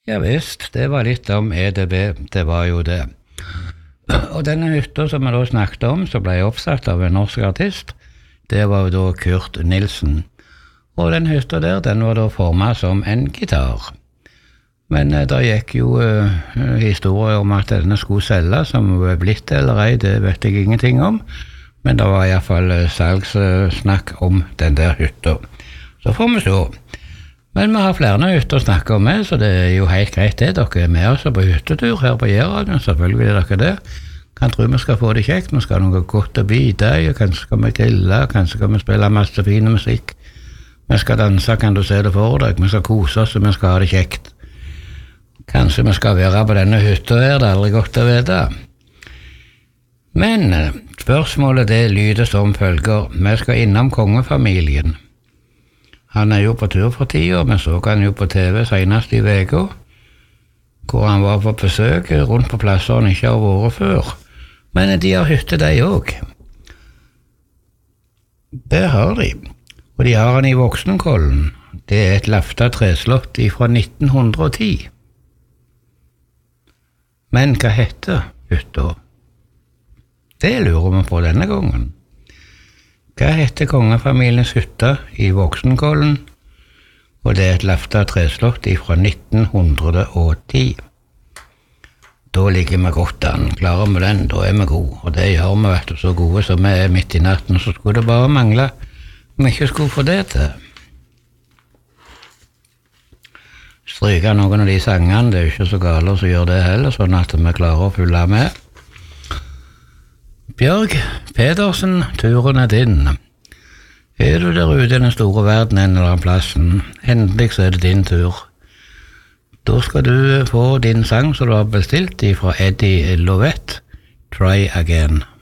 Ja visst, det var litt om EDB, det var jo det. Og denne hytta som vi da snakket om, som ble oppsatt av en norsk artist, det var jo da Kurt Nilsen. Og den hytta der, den var da formet som en gitar. Men det gikk jo historier om at denne skulle selges, som var blitt eller ei, det vet jeg ingenting om. Men det var i hvert fall salgssnakk om den der hytta. Så får vi se. Men vi har flere hytter å snakke om med, så det er jo helt greit det. Dere er med oss på hyttetur her på Jæradien, selvfølgelig er dere det. Kan tro vi skal få det kjekt, vi skal ha noe godt å bite i, og kanskje skal vi grille, kanskje skal vi spille masse fine musikk. Vi skal danse, kan du se det for deg, vi skal kose oss, og vi skal ha det kjekt. Kanskje vi skal være på denne hytta her, det er aldri godt å vite. Men spørsmålet det lyder som følger. Vi skal innom kongefamilien. Han er jo på tur for tiden, men så han jo på TV senest i veka, hvor han var på besøk rundt på plasser han ikke har vært før. Men de har hytte de også. Det har de. Og de har han i Voksenkollen. Det er et laftet treslott fra 1910. Men hva heter hytta? Det lurer vi på denne gangen. Hva heter kongefamiliens hytte i Voksenkollen? Og det er et laftet treslott fra 1910. Da ligger vi godt an. Klarer vi den, da er vi gode. Og det gjør vi, vet du, så gode som vi er midt i natten, så skulle det bare mangle om vi ikke skulle få det til. Stryke noen av de sangene, det er jo ikke så gale som gjør det heller, sånn at vi klarer å fylle med. Bjørg Pedersen, turen er din. Er du der ute i den store verden en eller annen plassen, endelig så er det din tur. Da skal du få din sang som du har bestilt fra Eddie Lovett, Try Again.